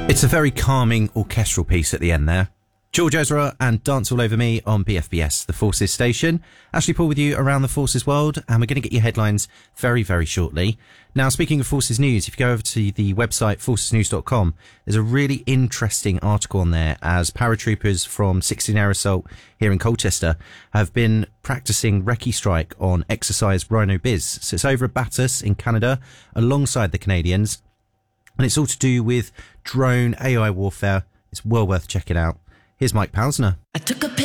It's a very calming orchestral piece at the end there. George Ezra and Dance All Over Me on BFBS, the Forces station. Ashley Paul with you around the Forces world, and we're going to get your headlines very, very shortly. Now, speaking of Forces News, if you go over to the website forcesnews.com, there's a really interesting article on there as paratroopers from 16 Air Assault here in Colchester have been practicing recce strike on exercise Rhino Biz. So it's over at Bathurst in Canada alongside the Canadians, and it's all to do with drone AI warfare. It's well worth checking out. Here's Mike Pausner. I took a pill.